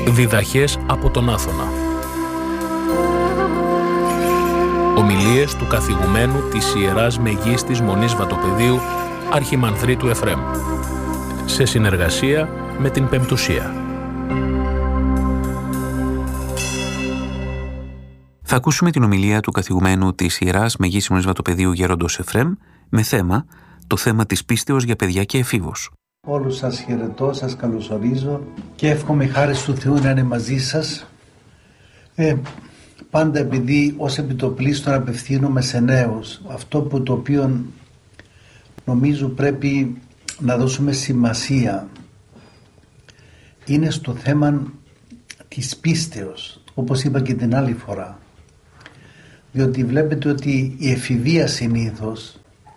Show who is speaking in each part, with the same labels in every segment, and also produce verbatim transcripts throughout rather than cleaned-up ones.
Speaker 1: Διδαχές από τον Άθωνα. Ομιλίες του καθηγουμένου της Ιεράς Μεγίστης Μονής Βατοπεδίου, Αρχιμανδρίτου Εφραίμ, σε συνεργασία με την Πεμπτουσία.
Speaker 2: Θα ακούσουμε την ομιλία του καθηγουμένου της Ιεράς Μεγίστης Μονής Βατοπεδίου Γέροντος Εφραίμ με θέμα το θέμα της πίστεως για παιδιά και εφήβους.
Speaker 3: Όλους σας χαιρετώ, σας καλωσορίζω και εύχομαι η χάρη του Θεού να είναι μαζί σας. Ε, πάντα επειδή ως επιτοπλίστων απευθύνομαι σε νέους, αυτό που το οποίο νομίζω πρέπει να δώσουμε σημασία είναι στο θέμα της πίστεως, όπως είπα και την άλλη φορά. Διότι βλέπετε ότι η εφηβεία συνήθως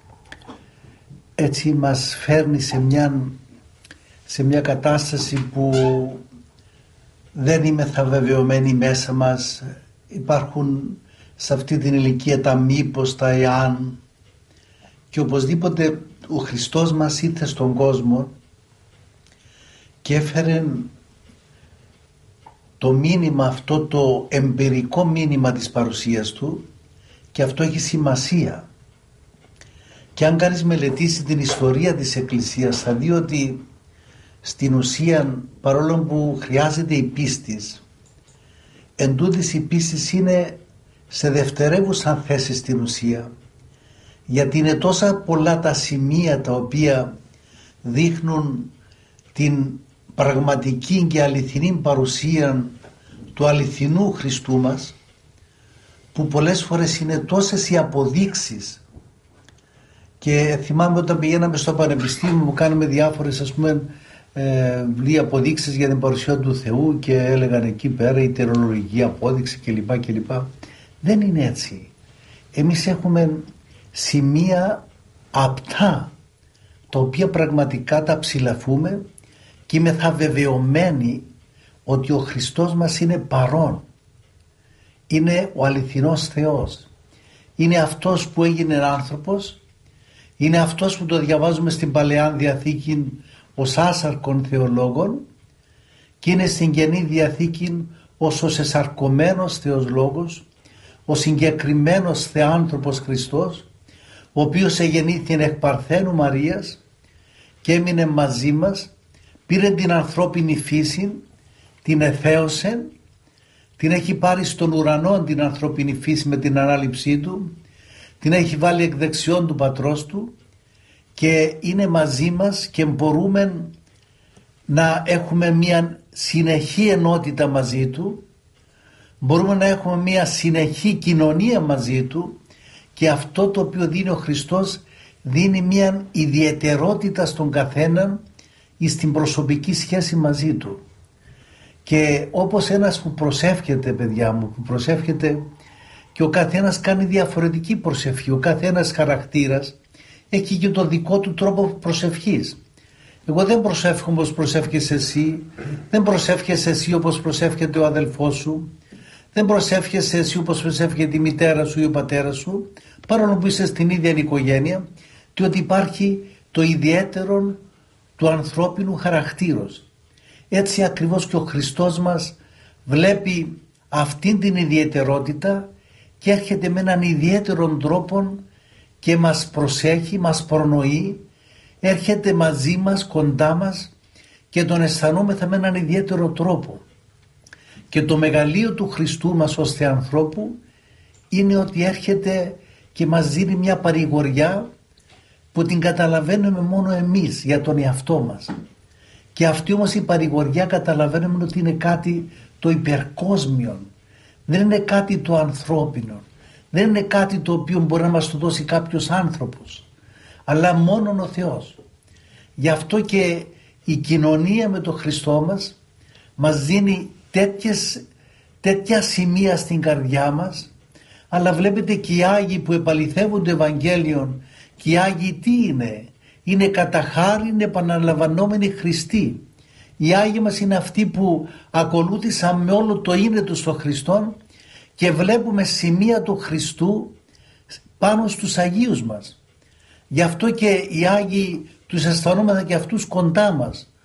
Speaker 3: έτσι μας φέρνει σε μια, σε μια κατάσταση που δεν είμεθα βεβαιωμένοι μέσα μας. Υπάρχουν σε αυτή την ηλικία τα μήπως, τα εάν, και οπωσδήποτε ο Χριστός μας ήρθε στον κόσμο και έφερε το μήνυμα αυτό, το εμπειρικό μήνυμα της παρουσίας Του, και αυτό έχει σημασία. Και αν κάνεις μελετήσει την ιστορία της Εκκλησίας, θα δει ότι στην ουσία, παρόλο που χρειάζεται η πίστης, εν τούτης η πίστης είναι σε δευτερεύουσα θέση στην ουσία, γιατί είναι τόσα πολλά τα σημεία τα οποία δείχνουν την πραγματική και αληθινή παρουσία του αληθινού Χριστού μας, που πολλές φορές είναι τόσες οι αποδείξεις. Και θυμάμαι όταν πηγαίναμε στο πανεπιστήμιο που κάνουμε διάφορες, ας πούμε, ε, αποδείξεις για την παρουσία του Θεού και έλεγαν εκεί πέρα η τερολογική απόδειξη κλπ. κλπ. Δεν είναι έτσι. Εμείς έχουμε σημεία απτά τα οποία πραγματικά τα ψηλαφούμε και είμαι θα βεβαιωμένοι ότι ο Χριστός μας είναι παρόν. Είναι ο αληθινός Θεός. Είναι αυτός που έγινε άνθρωπος. Είναι αυτός που το διαβάζουμε στην Παλαιά Διαθήκη ως άσαρκον θεολόγων και είναι στην Καινή Διαθήκη ως ο σεσαρκωμένος Θεός Λόγος, ο συγκεκριμένος Θεάνθρωπος Χριστός, ο οποίος εγεννήθη εκ Παρθένου Μαρίας και έμεινε μαζί μας, πήρε την ανθρώπινη φύση, την εθέωσε, την έχει πάρει στον ουρανό την ανθρώπινη φύση με την ανάληψή Του, την έχει βάλει εκ δεξιών του Πατρός Του και είναι μαζί μας και μπορούμε να έχουμε μια συνεχή ενότητα μαζί Του, μπορούμε να έχουμε μια συνεχή κοινωνία μαζί Του, και αυτό το οποίο δίνει ο Χριστός δίνει μια ιδιαιτερότητα στον καθέναν στην προσωπική σχέση μαζί Του. Και όπως ένας που προσεύχεται, παιδιά μου, που προσεύχεται, και ο καθένας κάνει διαφορετική προσευχή, ο καθένας χαρακτήρας έχει και το δικό του τρόπο προσευχής. Εγώ δεν προσεύχομαι όπως προσεύχεσαι εσύ, δεν προσεύχεσαι εσύ όπως προσεύχεται ο αδελφός σου, δεν προσεύχεσαι εσύ όπως προσεύχεται η μητέρα σου ή ο πατέρας σου, παρόλο που είσαι στην ίδια οικογένεια, διότι υπάρχει το ιδιαίτερο του ανθρώπινου χαρακτήρος. Έτσι ακριβώς και ο Χριστός μας βλέπει αυτήν την ιδιαιτερότητα και έρχεται με έναν ιδιαίτερον τρόπο και μας προσέχει, μας προνοεί, έρχεται μαζί μας, κοντά μας και τον αισθανόμεθα με έναν ιδιαίτερο τρόπο. Και το μεγαλείο του Χριστού μας ως Θεανθρώπου είναι ότι έρχεται και μας δίνει μια παρηγοριά που την καταλαβαίνουμε μόνο εμείς για τον εαυτό μας. Και αυτή όμως η παρηγοριά καταλαβαίνουμε ότι είναι κάτι το υπερκόσμιο. Δεν είναι κάτι το ανθρώπινο. Δεν είναι κάτι το οποίο μπορεί να μας το δώσει κάποιος άνθρωπος, αλλά μόνον ο Θεός. Γι' αυτό και η κοινωνία με τον Χριστό μας μας δίνει τέτοιες, τέτοια σημεία στην καρδιά μας, αλλά βλέπετε και οι Άγιοι που επαληθεύουν το Ευαγγέλιο, και οι Άγιοι τι είναι? Είναι κατά χάριν επαναλαμβανόμενοι Χριστοί. Οι Άγιοι μας είναι αυτοί που ακολούθησαν με όλο το είναι τους στο Χριστό και βλέπουμε σημεία του Χριστού πάνω στους Αγίους μας. Γι' αυτό και οι Άγιοι τους αισθανόμαστε και αυτούς κοντά μας.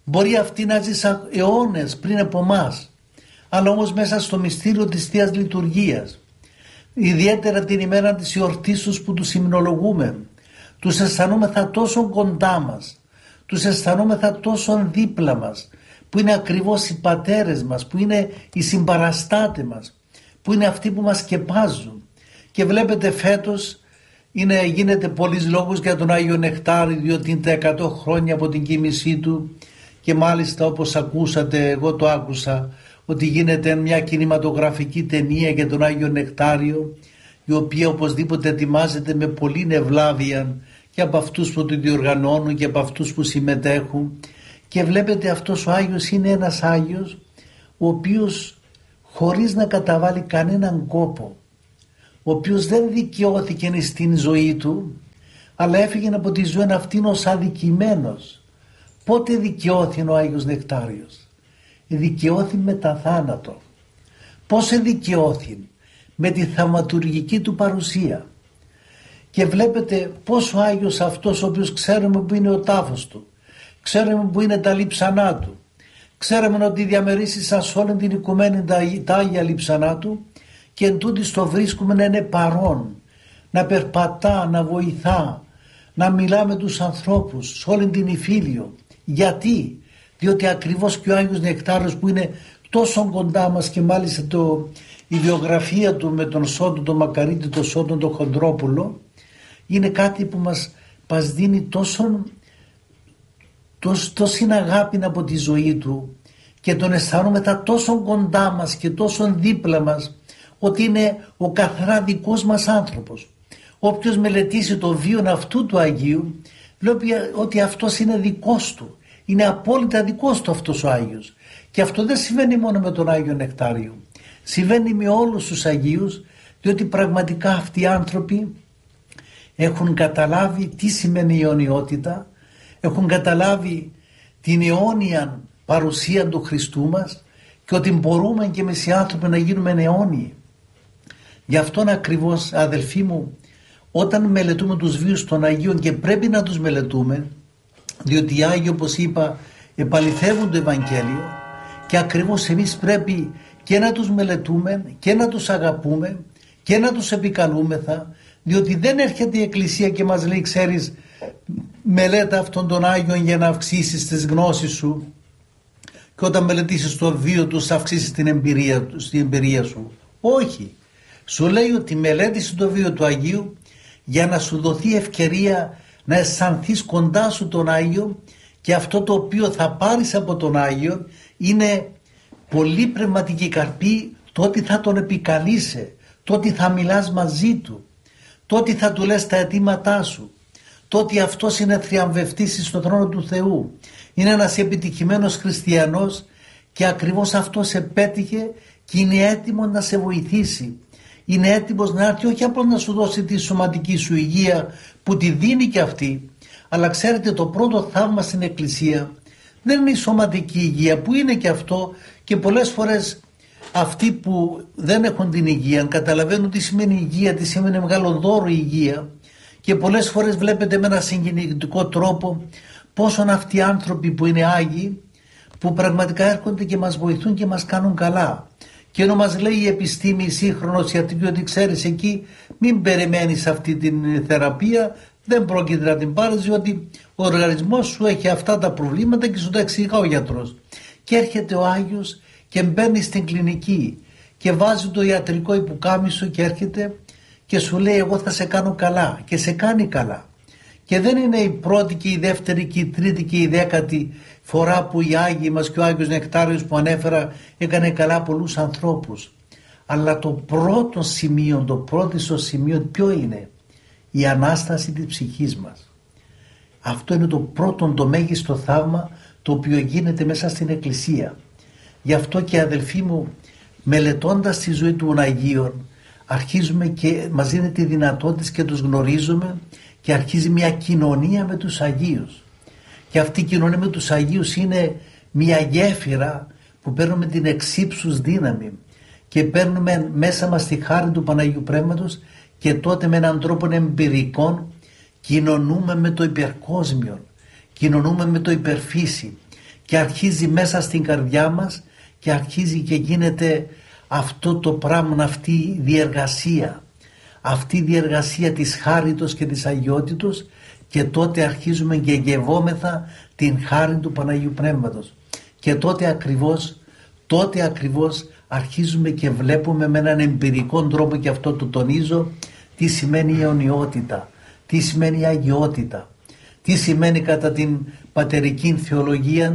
Speaker 3: Μπορεί αυτή να ζήσει αιώνες πριν από εμάς, αλλά όμως μέσα στο μυστήριο της Θείας Λειτουργίας, ιδιαίτερα την ημέρα της εορτής τους που τους υμνολογούμε, τους αισθανόμεθα τόσο κοντά μας, τους αισθανόμεθα τόσο δίπλα μας, που είναι ακριβώς οι πατέρες μας, που είναι οι συμπαραστάτες μας, που είναι αυτοί που μας σκεπάζουν. Και βλέπετε φέτος είναι, γίνεται πολλής λόγος για τον Άγιο Νεκτάριο, διότι είναι τα εκατό χρόνια από την κοίμησή του, και μάλιστα όπως ακούσατε, εγώ το άκουσα, ότι γίνεται μια κινηματογραφική ταινία για τον Άγιο Νεκτάριο, η οποία οπωσδήποτε ετοιμάζεται με πολλή ευλάβεια και από αυτούς που το διοργανώνουν και από αυτούς που συμμετέχουν. Και βλέπετε αυτός ο Άγιος είναι ένας Άγιος ο οποίος χωρίς να καταβάλει κανέναν κόπο, ο οποίος δεν δικαιώθηκε στην ζωή του, αλλά έφυγε από τη ζωή αυτήν ως αδικημένος. Πότε δικαιώθηκε ο Άγιος Νεκτάριος? Δικαιώθηκε με τα θάνατο. Πώς δικαιώθηκε? Με τη θαυματουργική του παρουσία. Και βλέπετε πώς ο Άγιος αυτός, ο οποίος ξέρουμε που είναι ο τάφος του, ξέρουμε που είναι τα λείψανά του, ξέρουμε ότι διαμερίσσαν σε όλη την οικουμένη τα, τα Άγια λείψανά του, και εν τούτης το βρίσκουμε να είναι παρόν, να περπατά, να βοηθά, να μιλά με τους ανθρώπους σε όλη την Ιφίλιο. Γιατί? Διότι ακριβώς και ο Άγιος Νεκτάριος που είναι τόσο κοντά μας, και μάλιστα το, η βιογραφία του με τον Σόντο τον Μακαρίτη, τον Σόντο τον Χοντρόπουλο, είναι κάτι που μας, μας δίνει τόσο, τόσο, τόση αγάπη από τη ζωή του, και τον αισθανόμεθα τόσο κοντά μας και τόσο δίπλα μας, ότι είναι ο καθαρά δικός μας άνθρωπος. Όποιος μελετήσει το βίο αυτού του Αγίου, βλέπει ότι αυτός είναι δικός του. Είναι απόλυτα δικός του αυτός ο Άγιος. Και αυτό δεν συμβαίνει μόνο με τον Άγιο Νεκτάριο. Συμβαίνει με όλους τους Αγίους, διότι πραγματικά αυτοί οι άνθρωποι έχουν καταλάβει τι σημαίνει η αιωνιότητα, έχουν καταλάβει την αιώνια παρουσία του Χριστού μας, και ότι μπορούμε και εμείς οι άνθρωποι να γίνουμε αιώνιοι. Γι' αυτόν ακριβώς, αδελφοί μου, όταν μελετούμε τους βίους των Αγίων, και πρέπει να τους μελετούμε, διότι οι Άγιοι, όπως είπα, επαληθεύουν το Ευαγγέλιο, και ακριβώς εμείς πρέπει και να τους μελετούμε και να τους αγαπούμε και να τους επικαλούμεθα, διότι δεν έρχεται η Εκκλησία και μας λέει, ξέρεις, μελέτα αυτόν τον Άγιον για να αυξήσεις τις γνώσεις σου, και όταν μελετήσεις το βίο τους θα αυξήσεις την εμπειρία, την εμπειρία σου. Όχι. Σου λέει ότι μελέτησε το βίο του Αγίου για να σου δοθεί ευκαιρία να αισθανθείς κοντά σου τον Άγιο, και αυτό το οποίο θα πάρεις από τον Άγιο είναι πολύ πνευματική καρπή, το ότι θα τον επικαλείσαι, το ότι θα μιλάς μαζί του, το ότι θα του λες τα αιτήματά σου, το ότι αυτός είναι θριαμβευτής στον θρόνο του Θεού, είναι ένας επιτυχημένος χριστιανός, και ακριβώς αυτός επέτυχε και είναι έτοιμο να σε βοηθήσει. Είναι έτοιμος να έρθει όχι απλώς να σου δώσει τη σωματική σου υγεία που τη δίνει και αυτή, αλλά ξέρετε, το πρώτο θαύμα στην Εκκλησία δεν είναι η σωματική υγεία, που είναι και αυτό, και πολλές φορές αυτοί που δεν έχουν την υγεία καταλαβαίνουν τι σημαίνει υγεία, τι σημαίνει μεγάλο δώρο η υγεία, και πολλές φορές βλέπετε με ένα συγκινητικό τρόπο πόσον αυτοί οι άνθρωποι που είναι Άγιοι, που πραγματικά έρχονται και μας βοηθούν και μας κάνουν καλά. Και ενώ μας λέει η επιστήμη, η σύγχρονος ιατρική, ότι ξέρεις, εκεί μην περιμένεις αυτή την θεραπεία, δεν πρόκειται να την πάρεις, διότι ο οργανισμός σου έχει αυτά τα προβλήματα και σου τα εξηγά ο γιατρός. Και έρχεται ο Άγιος και μπαίνει στην κλινική και βάζει το ιατρικό υποκάμισο και έρχεται και σου λέει, εγώ θα σε κάνω καλά, και σε κάνει καλά. Και δεν είναι η πρώτη και η δεύτερη και η τρίτη και η δέκατη φορά που οι Άγιοι μας και ο Άγιος Νεκτάριος που ανέφερα έκανε καλά πολλούς ανθρώπους. Αλλά το πρώτο σημείο, το πρώτο σημείο ποιο είναι? Η Ανάσταση της ψυχής μας. Αυτό είναι το πρώτο, το μέγιστο θαύμα το οποίο γίνεται μέσα στην Εκκλησία. Γι' αυτό και αδελφοί μου, μελετώντας τη ζωή των Αγίων, αρχίζουμε και μας δίνεται η δυνατότητα και τους γνωρίζουμε, και αρχίζει μια κοινωνία με τους Αγίους. Και αυτή η κοινωνία με τους Αγίους είναι μια γέφυρα που παίρνουμε την εξύψους δύναμη και παίρνουμε μέσα μας τη χάρη του Παναγίου Πνεύματος, και τότε με έναν τρόπο εμπειρικών κοινωνούμε με το υπερκόσμιο, κοινωνούμε με το υπερφύση, και αρχίζει μέσα στην καρδιά μας και αρχίζει και γίνεται αυτό το πράγμα, αυτή η διεργασία, αυτή η διεργασία της χάριτος και της αγιότητος, και τότε αρχίζουμε και γευόμεθα την χάρη του Παναγίου Πνεύματος. Και τότε ακριβώς, τότε ακριβώς αρχίζουμε και βλέπουμε με έναν εμπειρικό τρόπο, και αυτό το τονίζω, τι σημαίνει η αιωνιότητα, τι σημαίνει η αγιότητα, τι σημαίνει κατά την πατερική θεολογία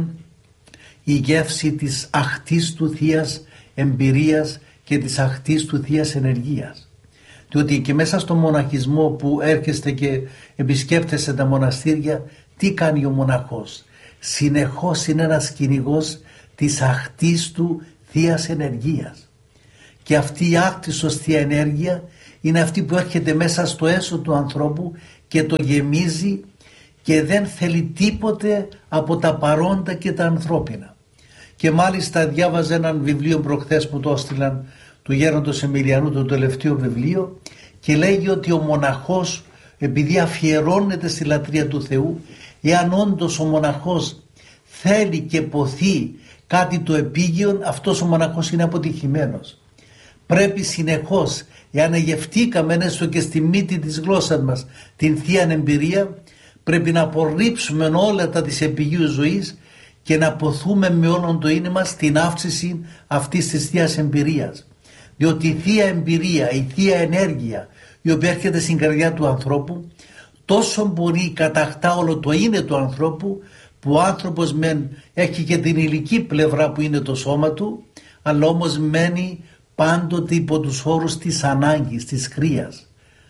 Speaker 3: η γεύση της αχτής του Θείας εμπειρίας και της αχτής του Θείας ενεργείας. Διότι και μέσα στο μοναχισμό που έρχεστε και επισκέπτεστε τα μοναστήρια, τι κάνει ο μοναχός? Συνεχώς είναι ένας κυνηγός της αχτής του Θείας ενεργείας. Και αυτή η άκτισος Θεία ενέργεια είναι αυτή που έρχεται μέσα στο έσω του ανθρώπου και το γεμίζει και δεν θέλει τίποτε από τα παρόντα και τα ανθρώπινα. Και μάλιστα διάβαζε έναν βιβλίο προχθές που το έστειλαν, του Γέροντος Εμιλιανού, το τελευταίο βιβλίο, και λέγει ότι ο μοναχός, επειδή αφιερώνεται στη λατρεία του Θεού, εάν όντως ο μοναχός θέλει και ποθεί κάτι το επίγειο, αυτός ο μοναχός είναι αποτυχημένος. Πρέπει συνεχώς, εάν γευτήκαμε έστω και στη μύτη της γλώσσας μας την Θεία εμπειρία, πρέπει να απορρίψουμε όλα τα της επιγείου ζωής και να ποθούμε με όλον το είναι μας την αύξηση αυτής της Θείας εμπειρίας. Διότι η Θεία εμπειρία, η Θεία ενέργεια, η οποία έρχεται στην καρδιά του ανθρώπου, τόσο μπορεί κατακτά όλο το είναι του ανθρώπου, που ο άνθρωπος μεν έχει και την υλική πλευρά που είναι το σώμα του, αλλά όμως μένει πάντοτε υπό τους όρους της ανάγκης, της χρείας.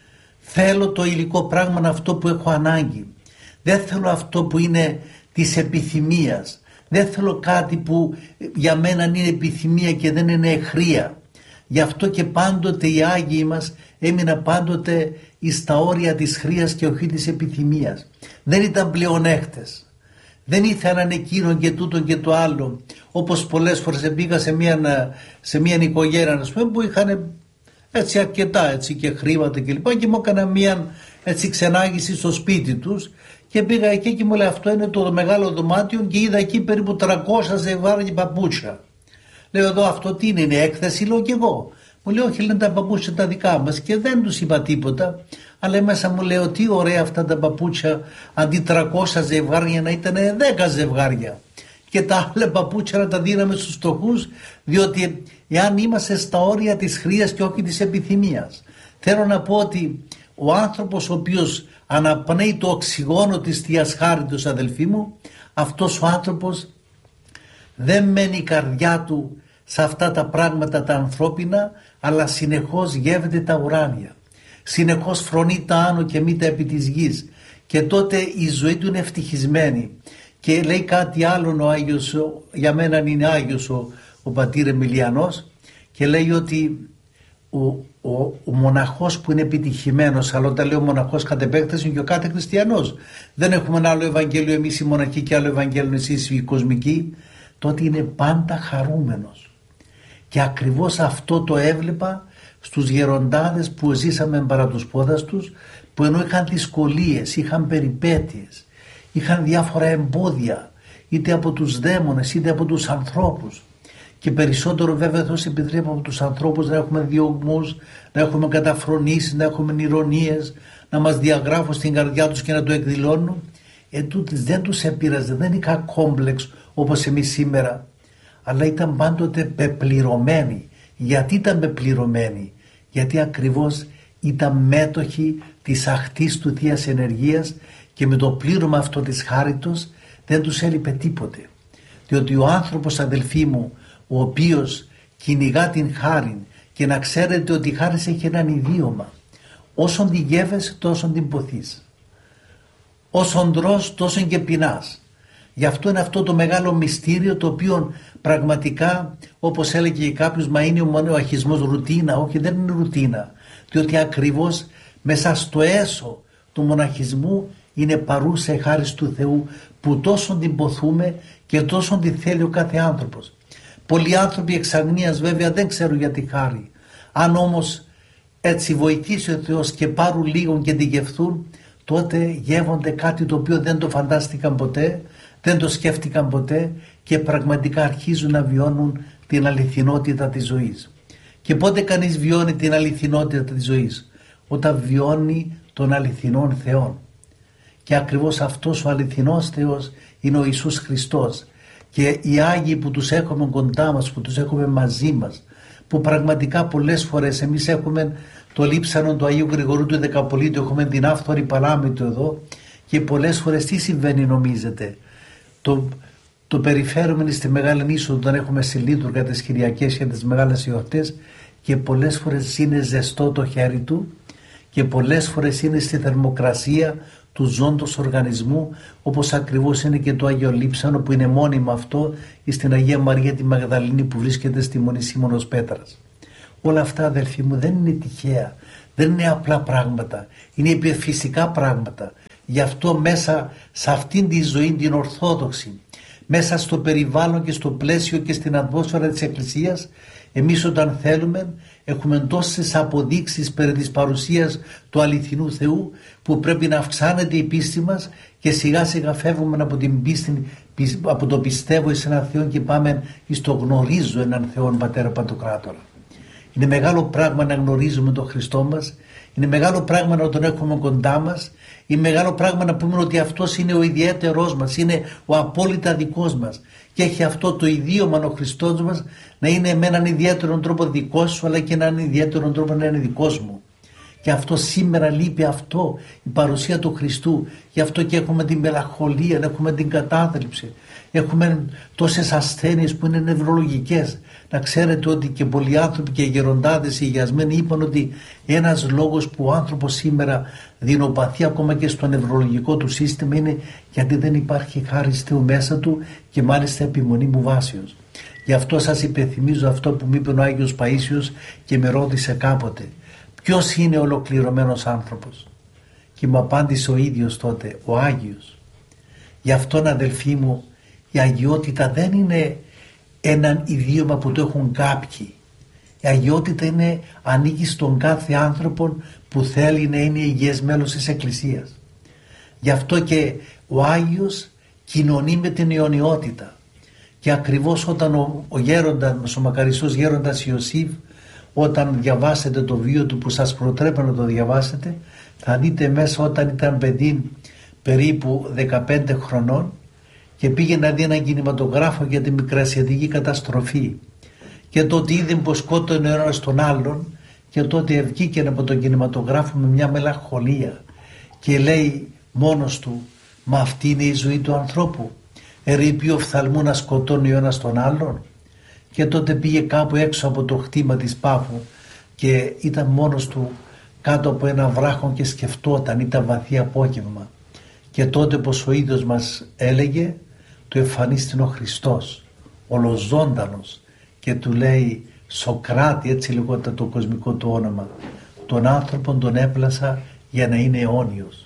Speaker 3: Θέλω το υλικό πράγμα, αυτό που έχω ανάγκη. Δεν θέλω αυτό που είναι της επιθυμίας. Δεν θέλω κάτι που για μένα είναι επιθυμία και δεν είναι χρεία. Γι' αυτό και πάντοτε οι Άγιοι μας έμειναν πάντοτε εις τα όρια της χρείας και όχι της επιθυμίας. Δεν ήταν πλεονέκτες. Δεν ήθελαν εκείνον και τούτον και το άλλο. Όπως πολλές φορές πήγα σε μια, σε μια οικογένεια, ας πούμε, που είχαν έτσι αρκετά έτσι, και χρήματα και λοιπά, και μου έκανα μια έτσι ξενάγηση στο σπίτι τους, και πήγα εκεί και μου λέει αυτό είναι το μεγάλο δωμάτιο, και είδα εκεί περίπου τριακόσια ζευγάρια παπούτσια. Λέω εδώ αυτό τι είναι, είναι έκθεση? Λέω και εγώ. Μου λέει όχι, λένε τα παπούτσια τα δικά μας, και δεν τους είπα τίποτα, αλλά μέσα μου λέω τι ωραία αυτά τα παπούτσια, αντί τριακόσια ζευγάρια να ήταν δέκα ζευγάρια, και τα άλλα παπούτσια να τα δίναμε στους φτωχούς, διότι εάν είμαστε στα όρια της χρείας και όχι της επιθυμίας. Θέλω να πω ότι ο άνθρωπος ο οποίος αναπνέει το οξυγόνο της Θείας Χάριτος, αδελφοί μου, αυτός ο άνθρωπος δεν μένει η καρδιά του σε αυτά τα πράγματα τα ανθρώπινα, αλλά συνεχώς γεύεται τα ουράνια. Συνεχώς φρονεί τα άνω και μήτα επί της γης, και τότε η ζωή του είναι ευτυχισμένη. Και λέει κάτι άλλο ο Άγιος, για μένα είναι Άγιος ο, ο πατήρ Εμιλιανός, και λέει ότι ο, ο, ο μοναχός που είναι επιτυχημένος, αλλά όταν λέω μοναχός κατ' επέκταση είναι και ο κάθε χριστιανός, δεν έχουμε ένα άλλο Ευαγγέλιο εμείς οι μοναχοί και άλλο Ευαγγέλιο εσείς οι κοσμικοί, τότε είναι πάντα χαρούμενος. Και ακριβώς αυτό το έβλεπα στους γεροντάδες που ζήσαμε παρά τους πόδας τους, που ενώ είχαν δυσκολίες, είχαν περιπέτειες, είχαν διάφορα εμπόδια, είτε από τους δαίμονες είτε από τους ανθρώπους, και περισσότερο βέβαια Θεός επιτρέπει από τους ανθρώπους να έχουμε διωγμούς, να έχουμε καταφρονήσεις, να έχουμε ηρωνίες, να μας διαγράφουν στην καρδιά τους και να το εκδηλώνουν. Ετούτοις δεν τους επήραζε, δεν είχα κόμπλεξ όπως εμείς σήμερα, αλλά ήταν πάντοτε πεπληρωμένοι. Γιατί ήταν πεπληρωμένοι? Γιατί ακριβώς ήταν μέτοχοι της αχτής του Θείας ενεργείας, και με το πλήρωμα αυτό της χάριτος δεν τους έλειπε τίποτε. Διότι ο άνθρωπος, αδελφοί μου, ο οποίος κυνηγά την χάριν, και να ξέρετε ότι η χάρη έχει έναν ιδίωμα, όσον τη γεύεσαι τόσο την ποθείς, όσον τρως τόσο και πεινάς. Γι' αυτό είναι αυτό το μεγάλο μυστήριο, το οποίο πραγματικά, όπως έλεγε και κάποιος, μα είναι ο μοναχισμός ρουτίνα? Όχι, δεν είναι ρουτίνα, διότι ακριβώς μέσα στο έσω του μοναχισμού είναι παρούσα η χάρις του Θεού, που τόσο την ποθούμε και τόσο την θέλει ο κάθε άνθρωπος. Πολλοί άνθρωποι εξ αγνίας βέβαια δεν ξέρουν για τη χάρη. Αν όμως έτσι βοηθήσει ο Θεός και πάρουν λίγο και την γευθούν, τότε γεύονται κάτι το οποίο δεν το φαντάστηκαν ποτέ, δεν το σκέφτηκαν ποτέ, και πραγματικά αρχίζουν να βιώνουν την αληθινότητα της ζωής. Και πότε κανείς βιώνει την αληθινότητα της ζωής? Όταν βιώνει τον αληθινόν Θεό. Και ακριβώς αυτός ο αληθινός Θεός είναι ο Ιησούς Χριστός. Και οι Άγιοι που τους έχουμε κοντά μας, που τους έχουμε μαζί μας, που πραγματικά πολλές φορές εμείς έχουμε το λείψανο του Αγίου Γρηγορού του Δεκαπολίτου, έχουμε την άφθορη παλάμη του εδώ, και πολλές φορές τι συμβαίνει νομίζετε? Το, το περιφέρουμε στη Μεγάλη Νήσο όταν έχουμε συλλήτουργα τις Κυριακές και τις μεγάλες εορτές, και πολλές φορές είναι ζεστό το χέρι του και πολλές φορές είναι στη θερμοκρασία του ζώντος οργανισμού, όπως ακριβώς είναι και το Άγιο Λείψανο που είναι μόνιμο αυτό στην Αγία Μαρία τη Μαγδαληνή που βρίσκεται στη Μονή Σίμωνος Πέτρας. Όλα αυτά, αδελφοί μου, δεν είναι τυχαία, δεν είναι απλά πράγματα, είναι υπερφυσικά πράγματα. Γι' αυτό μέσα σε αυτήν τη ζωή την ορθόδοξη, μέσα στο περιβάλλον και στο πλαίσιο και στην ατμόσφαιρα της Εκκλησίας, εμείς όταν θέλουμε έχουμε τόσες αποδείξεις περί της παρουσίας του αληθινού Θεού, που πρέπει να αυξάνεται η πίστη μας και σιγά σιγά φεύγουμε από την πίστη, από το πιστεύω εις έναν Θεό και πάμε εις το γνωρίζω έναν Θεό Πατέρα Παντοκράτορα. Είναι μεγάλο πράγμα να γνωρίζουμε τον Χριστό μας, είναι μεγάλο πράγμα να τον έχουμε κοντά μας, είναι μεγάλο πράγμα να πούμε ότι αυτός είναι ο ιδιαίτερός μας, είναι ο απόλυτα δικός μας και έχει αυτό το ιδίωμα ο Χριστός μας να είναι με έναν ιδιαίτερο τρόπο δικός σου, αλλά και έναν ιδιαίτερο τρόπο να είναι δικός μου. Και αυτό σήμερα λείπει, αυτό η παρουσία του Χριστού. Γι' αυτό και έχουμε την μελαγχολία, έχουμε την κατάθλιψη, έχουμε τόσες ασθένειες που είναι νευρολογικές. Να ξέρετε ότι και πολλοί άνθρωποι και γεροντάδες υγιασμένοι είπαν ότι ένας λόγος που ο άνθρωπος σήμερα δεινοπαθεί ακόμα και στο νευρολογικό του σύστημα είναι γιατί δεν υπάρχει χάρις Θεού μέσα του και μάλιστα επιμονή μου βάσεως. Γι' αυτό σας υπενθυμίζω αυτό που μου είπε ο Άγιος Παΐσιος και με ρώτησε κάποτε, ποιος είναι ο ολοκληρωμένος άνθρωπος? Και μου απάντησε ο ίδιος τότε, ο Άγιος. Γι' αυτόν, αδελφοί μου, η αγιότητα δεν είναι έναν ιδίωμα που το έχουν κάποιοι. Η αγιότητα είναι, ανήκει στον κάθε άνθρωπο που θέλει να είναι υγιές μέλος της Εκκλησίας. Γι' αυτό και ο Άγιος κοινωνεί με την αιωνιότητα. Και ακριβώς όταν ο, ο γέροντας, ο μακαριστός γέροντας Ιωσήφ, όταν διαβάσετε το βίο του που σας προτρέπω να το διαβάσετε, θα δείτε μέσα όταν ήταν παιδί περίπου δεκαπέντε χρονών και πήγε να δει έναν κινηματογράφο για τη μικρασιατική καταστροφή, και τότε είδε πως σκότωνε ο ένας τον άλλον, και τότε βγήκε από τον κινηματογράφο με μια μελαγχολία και λέει μόνος του, μα αυτή είναι η ζωή του ανθρώπου? Ερείπει οφθαλμού να σκοτώνει ο ένας τον άλλον? Και τότε πήγε κάπου έξω από το χτήμα της Πάφου και ήταν μόνος του κάτω από ένα βράχο και σκεφτόταν, ήταν βαθύ απόγευμα. Και τότε πως ο ίδιος μας έλεγε, του εμφανίστηκε ο Χριστός, ολοζώντανος, και του λέει, Σοκράτη, έτσι λεγόταν το κοσμικό του όνομα, τον άνθρωπον τον έπλασα για να είναι αιώνιος.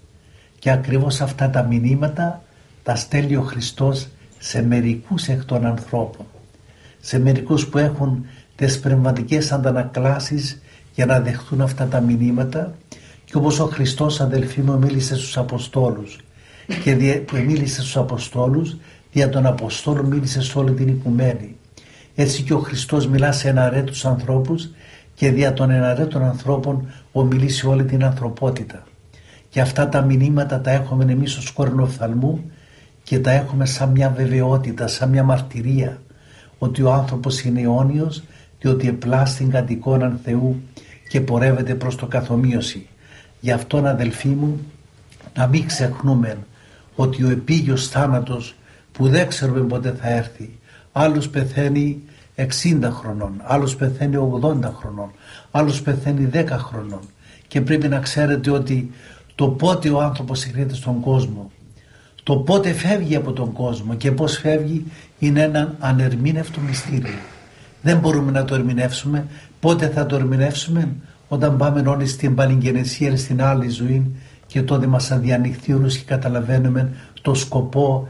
Speaker 3: Και ακριβώς αυτά τα μηνύματα τα στέλνει ο Χριστός σε μερικούς εκ των ανθρώπων, σε μερικούς που έχουν τις πνευματικές αντανακλάσεις για να δεχτούν αυτά τα μηνύματα. Και όπως ο Χριστός, αδελφοί μου, μίλησε στους Αποστόλους και δια, μίλησε στους Αποστόλους, δια των Αποστόλων μίλησε σε όλη την οικουμένη. Έτσι και ο Χριστός μιλά σε εναρέτους ανθρώπους και δια των εναρέτων ανθρώπων ομιλεί σε όλη την ανθρωπότητα. Και αυτά τα μηνύματα τα έχουμε εμείς ως κόρνο οφθαλμού και τα έχουμε σαν μια βεβαιότητα, σαν μια μαρτυρία ότι ο άνθρωπος είναι αιώνιος, διότι επλάστην κατ' εικόναν Θεού και πορεύεται προς το καθομοίωση. Γι' αυτόν, αδελφοί μου, να μην ξεχνούμε ότι ο επίγειος θάνατος που δεν ξέρουμε πότε θα έρθει, άλλος πεθαίνει εξήντα χρονών, άλλος πεθαίνει ογδόντα χρονών, άλλος πεθαίνει δέκα χρονών, και πρέπει να ξέρετε ότι το πότε ο άνθρωπος έρχεται στον κόσμο, το πότε φεύγει από τον κόσμο και πώς φεύγει, είναι ένα ανερμήνευτο μυστήριο. Δεν μπορούμε να το ερμηνεύσουμε. Πότε θα το ερμηνεύσουμε? Όταν πάμε όλοι στην παλιγγενεσία, στην άλλη ζωή, και τότε μας αδιανοιχθεί όλος και καταλαβαίνουμε το σκοπό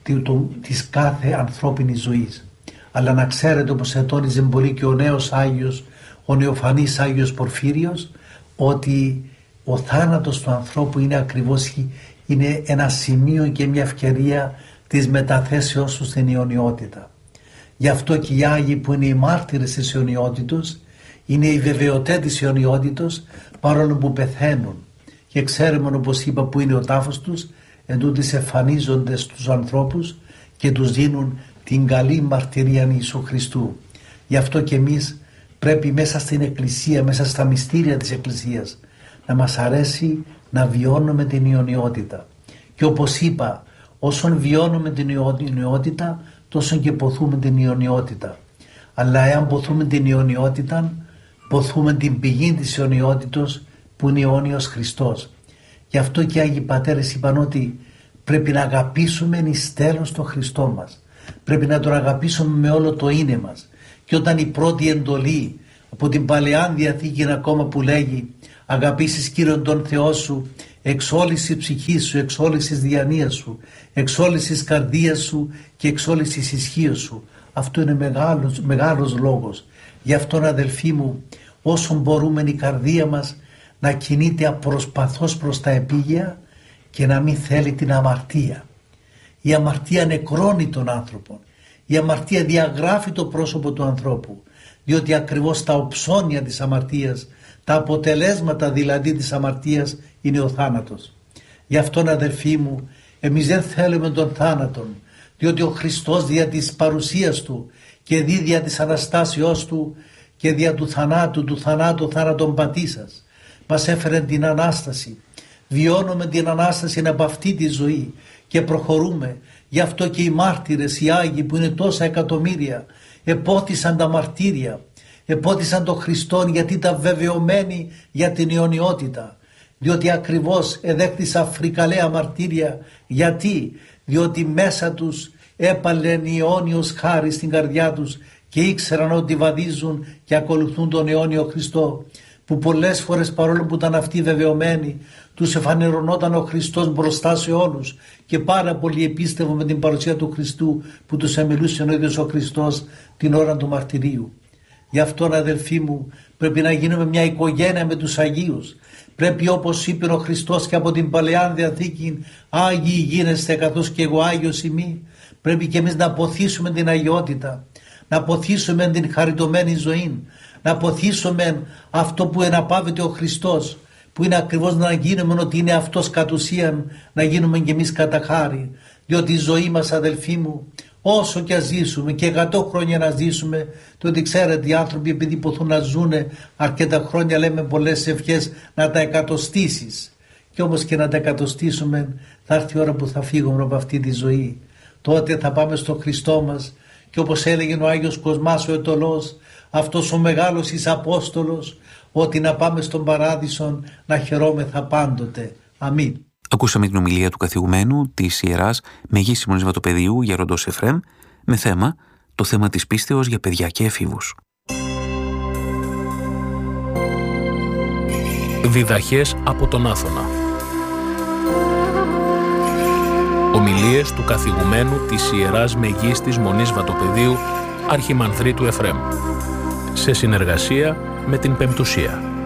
Speaker 3: της κάθε ανθρώπινης ζωής. Αλλά να ξέρετε, όπως ετώνιζε πολύ και ο νέος Άγιος, ο νεοφανής Άγιος Πορφύριος, ότι ο θάνατος του ανθρώπου είναι ακριβώς είναι ένα σημείο και μια ευκαιρία της μεταθέσεώς του στην αιωνιότητα. Γι' αυτό και οι Άγιοι που είναι οι μάρτυρες της αιωνιότητος είναι οι βεβαιωτές της αιωνιότητος, παρόλο που πεθαίνουν και ξέρουμε, όπως είπα, που είναι ο τάφος τους, εντούτοις εμφανίζονται στους ανθρώπους και τους δίνουν την καλή μαρτυρία Ιησού Χριστού. Γι' αυτό και εμείς πρέπει μέσα στην Εκκλησία, μέσα στα μυστήρια της Εκκλησίας, να μας αρέσει να βιώνουμε την αιωνιότητα. Και όπως είπα, όσον βιώνουμε την αιωνιότητα, τόσο και ποθούμε την αιωνιότητα. Αλλά εάν ποθούμε την αιωνιότητα, ποθούμε την πηγή της αιωνιότητος, που είναι αιώνιος Χριστός. Γι' αυτό και οι Άγιοι Πατέρες είπαν ότι πρέπει να αγαπήσουμε εις τέλος τον Χριστό μας. Πρέπει να τον αγαπήσουμε με όλο το είναι μας. Και όταν η πρώτη εντολή από την Παλαιά Διαθήκη είναι ακόμα που λέγει «Αγαπήσεις Κύριον τον Θεό σου εξ όλης της ψυχής σου, εξ όλης της διανοίας σου, εξ όλης της καρδίας σου και εξ όλης της ισχύως σου». Αυτό είναι μεγάλος, μεγάλος λόγος. Γι' αυτόν, αδελφοί μου, όσο μπορούμε η καρδία μας να κινείται απροσπαθώς προς τα επίγεια και να μην θέλει την αμαρτία. Η αμαρτία νεκρώνει τον άνθρωπο. Η αμαρτία διαγράφει το πρόσωπο του ανθρώπου, διότι ακριβώς τα οψώνια της αμαρτίας, τα αποτελέσματα δηλαδή της αμαρτίας, είναι ο θάνατος. Γι' αυτόν, αδελφοί μου, εμείς δεν θέλουμε τον θάνατον, διότι ο Χριστός δια της παρουσίας Του και δια της Αναστάσεώς Του και δια του θανάτου, του θανάτου θάνατον πατήσας, μας έφερε την Ανάσταση. Βιώνουμε την Ανάσταση από αυτή τη ζωή και προχωρούμε. Γι' αυτό και οι μάρτυρες, οι Άγιοι που είναι τόσα εκατομμύρια, επότισαν τα μαρτύρια, επότισαν τον Χριστόν, γιατί ήταν βεβαιωμένοι για την αιωνιότητα. Διότι ακριβώς εδέχτησαν φρικαλαία μαρτύρια. Γιατί? Διότι μέσα τους έπαλεν η αιώνιος χάρη στην καρδιά τους και ήξεραν ότι βαδίζουν και ακολουθούν τον αιώνιο Χριστό, που πολλές φορές, παρόλο που ήταν αυτοί βεβαιωμένοι, τους εφανερωνόταν ο Χριστός μπροστά σε όλους και πάρα πολλοί επίστευαν με την παρουσία του Χριστού που τους εμιλούσε ο ίδιος ο Χριστός την ώρα του μαρτυρίου. Γι' αυτό, αδελφοί μου, πρέπει να γίνουμε μια οικογένεια με τους Αγίους. Πρέπει, όπως είπε ο Χριστός και από την Παλαιά Διαθήκη, Άγιοι γίνεστε καθώς και εγώ Άγιος ημί. Πρέπει και εμείς να ποθήσουμε την αγιότητα, να ποθήσουμε την χαριτωμένη ζωή, να ποθήσουμε αυτό που εναπαύεται ο Χριστός, που είναι ακριβώς να γίνουμε ότι είναι αυτός κατ' ουσίαν, να γίνουμε κι εμείς κατά χάρη. Διότι η ζωή μας, αδελφοί μου, όσο και ζήσουμε και εκατό χρόνια να ζήσουμε, τότε ξέρετε, οι άνθρωποι επειδή ποθούν να ζουν αρκετά χρόνια, λέμε πολλές ευχές να τα εκατοστήσεις. Και όμως και να τα εκατοστήσουμε, θα έρθει η ώρα που θα φύγουμε από αυτή τη ζωή. Τότε θα πάμε στον Χριστό μας και όπως έλεγε ο Άγιος Κοσμάς ο Αιτωλός, αυτός ο μεγάλος εις Απόστολος, ότι να πάμε στον Παράδεισον να χαιρόμεθα πάντοτε. Αμήν.
Speaker 2: Ακούσαμε την ομιλία του καθηγουμένου της Ιεράς Μεγίσιμου Βατοπεδίου Γέροντος Εφραίμ με θέμα το θέμα της πίστεως για παιδιά και εφήβους.
Speaker 1: Διδαχές από τον Άθωνα. Ομιλίες του καθηγουμένου της Ιεράς Μεγίστης Μονής Βατοπεδίου Αρχιμανδρίτου Εφραίμ, σε συνεργασία με την Πεμπτουσία.